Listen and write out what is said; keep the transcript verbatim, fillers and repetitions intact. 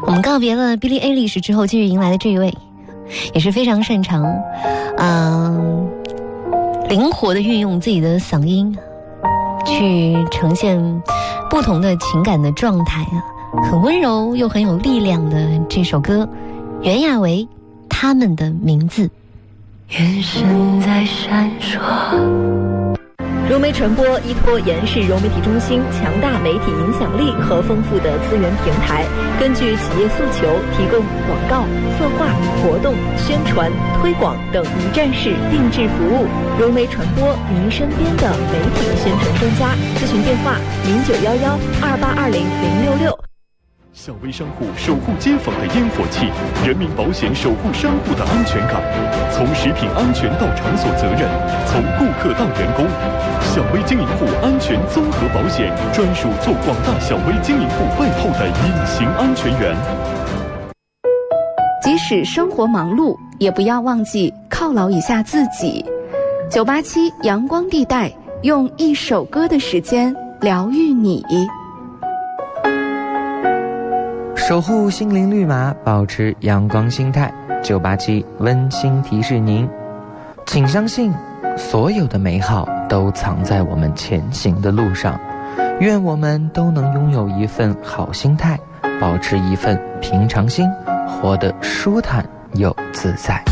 我们告别了 Billie Eilish 之后，继续迎来的这一位，也是非常擅长，嗯，灵活的运用自己的嗓音，去呈现不同的情感的状态啊，很温柔又很有力量的这首歌，袁娅维，他们的名字。 眼神在闪烁。 融媒传播依托延世融媒体中心强大媒体影响力和丰富的资源平台，根据企业诉求提供广告、策划、活动、宣传、推广等一站式定制服务。融媒传播，您身边的媒体宣传专家。咨询电话：零九幺幺二八二零零六六。 小微商户守护街坊的烟火气，人民保险守护商户的安全感。从食品安全到场所责任，从顾客到员工，小微经营户安全综合保险专属做广大小微经营户背后的隐形安全员。 即使生活忙碌，也不要忘记犒劳一下自己。九八七阳光地带，用一首歌的时间疗愈你。 守护心灵绿码，保持阳光心态。九八七温馨提示您，请相信，所有的美好都藏在我们前行的路上。愿我们都能拥有一份好心态，保持一份平常心，活得舒坦又自在。